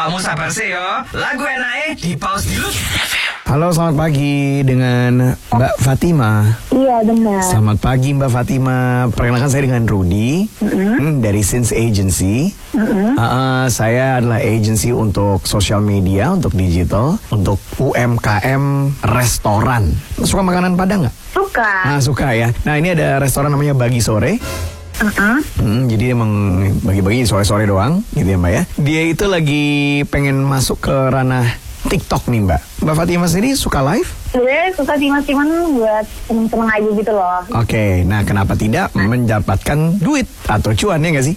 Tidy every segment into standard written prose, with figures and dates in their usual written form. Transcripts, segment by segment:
Awakmu sabar sih yo. Lagu enake di pause dulu. Halo, selamat pagi dengan Mbak Fatima. Iya, benar. Selamat pagi Mbak Fatima. Perkenalkan, saya dengan Rudy dari Since Agency. Saya adalah agency untuk social media, untuk digital, untuk UMKM restoran. Suka makanan Padang nggak? Suka. Suka ya. Nah, ini ada restoran namanya Bagi Sore. Jadi emang bagi-bagi sore-sore doang gitu ya Mbak ya. Dia itu lagi pengen masuk ke ranah TikTok nih Mbak. Mbak Fatima sendiri suka live? Sebenarnya suka sih Mas, cuman buat seneng-seneng aja gitu loh. Oke, nah kenapa tidak mendapatkan duit atau cuan ya nggak sih?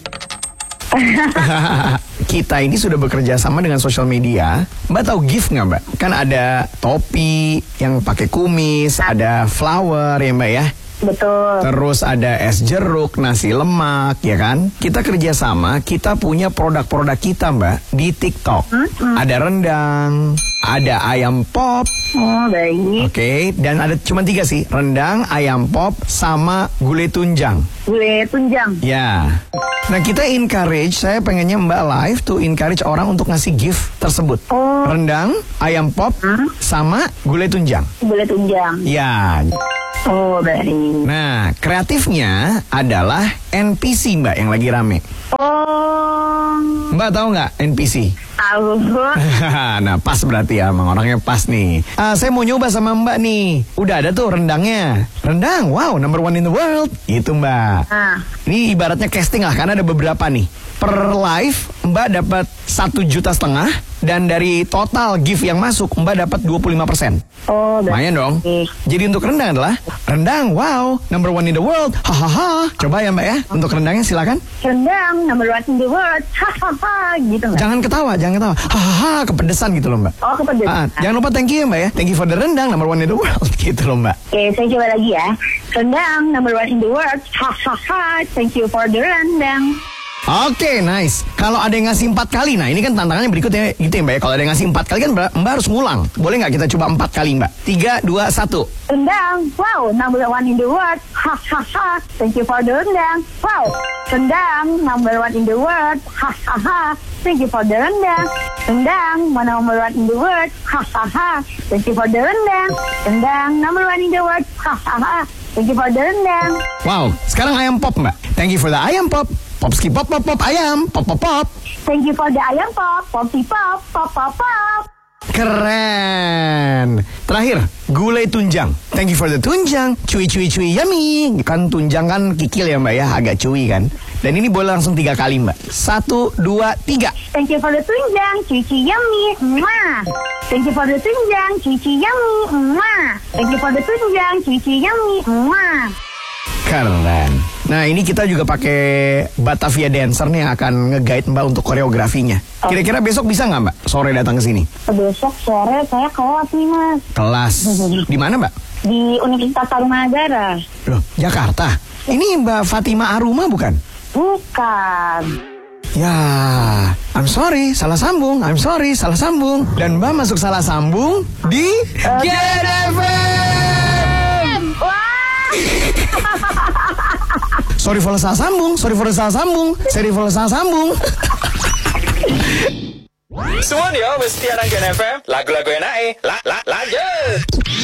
Kita ini sudah bekerja sama dengan sosial media. Mbak tahu gift nggak Mbak? Kan ada topi yang pakai kumis, ada flower ya Mbak ya. Betul. Terus ada es jeruk, nasi lemak, ya kan? Kita kerjasama, kita punya produk-produk kita, Mbak, di TikTok. Ada rendang, ada ayam pop. Oh, baik. Oke, dan ada cuma 3 sih, rendang, ayam pop, sama gulai tunjang. Gulai tunjang. Ya. Nah, kita encourage, saya pengennya Mbak live to encourage orang untuk ngasih gift tersebut. Oh. Rendang, ayam pop, sama gulai tunjang. Gulai tunjang. Ya. Oh, baik. Nah, kreatifnya adalah NPC Mbak yang lagi rame. Oh. Mbak tahu nggak NPC? Tahu. Nah, pas berarti ya, emang orangnya pas nih. Saya mau nyoba sama Mbak nih. Udah ada tuh rendangnya. Rendang, wow, number 1 in the world. Itu Mbak. Ini ibaratnya casting lah, karena ada beberapa nih. Per live, Mbak dapat 1,5 juta. Dan dari total gift yang masuk, Mbak dapat 25%. Oh, lumayan dong. Jadi untuk rendang adalah rendang, wow, number 1 in the world. Hahaha. Coba ya Mbak ya. Untuk rendangnya silakan. Rendang number 1 in the world. Hahaha, gitu Mbak. Jangan ketawa. Hahaha, kepedesan gitu loh Mbak. Oh, kepedesan. Jangan lupa thank you ya Mbak ya. Thank you for the rendang number 1 in the world. Gitu loh Mbak. Oke, saya coba lagi ya. Rendang number 1 in the world. Hahaha, thank you for the rendang. Oke, nice. Kalau ada yang ngasih 4 kali, nah ini kan tantangannya berikutnya gitu ya Mbak ya. Kalau ada yang ngasih 4 kali kan Mbak harus ngulang. Boleh nggak kita coba 4 kali Mbak? 3, 2, 1. Rendang, wow, number 1 in the world. Hahaha, thank you for the rendang. Wow, rendang, number 1 in the world. Hahaha, thank you for the rendang. Rendang, number 1 in the world. Hahaha, thank you for the rendang. Rendang, number 1 in the world. Hahaha, thank you for the rendang. Wow, sekarang ayam pop Mbak. Thank you for the ayam pop. Popski pop pop pop ayam pop pop pop. Thank you for the ayam pop. Popsi pop pop pop pop. Keren. Terakhir, gulai tunjang. Thank you for the tunjang. Cuy cuy cuy yummy. Kan tunjang kan kikil ya Mbak ya, agak cuy kan. Dan ini boleh langsung 3 kali Mbak. 1, 2, 3. Thank you for the tunjang, cuy yummy. Mwah. Thank you for the tunjang, cuy yummy. Mwah. Thank you for the tunjang, cuy yummy. Mwah. Keren. Nah, ini kita juga pakai Batavia Dancer nih yang akan nge-guide Mbak untuk koreografinya. Kira-kira besok bisa nggak Mbak sore datang ke sini? Besok sore saya kelas nih Mas. Kelas. Di mana Mbak? Di Universitas Tarumanagara. Loh, Jakarta. Ini Mbak Fatima Aruma bukan? Bukan. Ya, I'm sorry, salah sambung. I'm sorry, salah sambung. Dan Mbak masuk salah sambung di Gen FM. Wah. Sorry for salah sambung. Semua dia mesti anak Gen FM. Lagu-lagu enake. Lanjut.